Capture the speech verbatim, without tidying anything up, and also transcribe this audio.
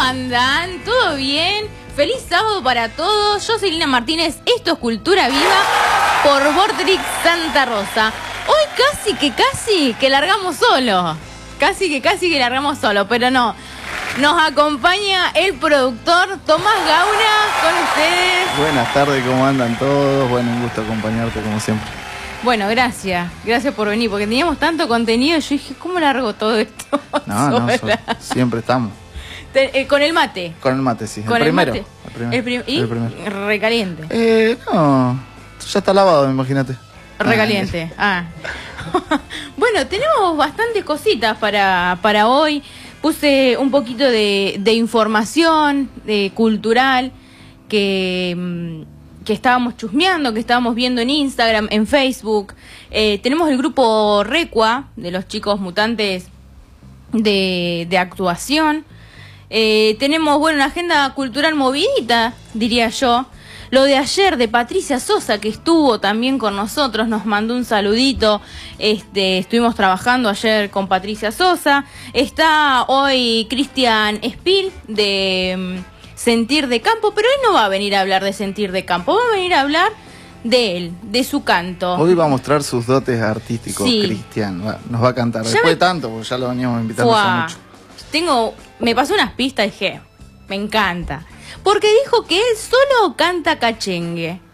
andan? ¿Todo bien? Feliz sábado para todos. Yo soy Lina Martínez. Esto es Cultura Viva por Vortrix Santa Rosa. Hoy casi que casi que largamos solo. Casi que casi que largamos solo, pero no. Nos acompaña el productor Tomás Gauna con ustedes. Buenas tardes, ¿cómo andan todos? Bueno, un gusto acompañarte como siempre. Bueno, gracias. Gracias por venir, porque teníamos tanto contenido y yo dije, ¿cómo largo todo esto? No, no, so, siempre estamos. Te, eh, con el mate. Con el mate, sí. Con el, el primero. Mate. El, primer, el, prim ¿y? el primero. Recaliente. Eh, no. Ya está lavado, imagínate. Recaliente. Ah. Bueno, tenemos bastantes cositas para, para hoy. Puse un poquito de, de información de, cultural que, que estábamos chusmeando, que estábamos viendo en Instagram, en Facebook. Eh, tenemos el grupo Recua, de los chicos mutantes de, de actuación. Eh, tenemos, bueno, una agenda cultural movidita, diría yo. Lo de ayer de Patricia Sosa, que estuvo también con nosotros, nos mandó un saludito. Este, estuvimos trabajando ayer con Patricia Sosa. Está hoy Cristian Espil de um, Sentir de Campo, pero él no va a venir a hablar de Sentir de Campo, va a venir a hablar de él, de su canto. Hoy va a mostrar sus dotes artísticos, sí. Cristian. Nos va a cantar. Ya Después me... de tanto, porque ya lo veníamos invitando hace mucho. Tengo, me pasó unas pistas y dije, me encanta. Porque dijo que él solo canta cachengue.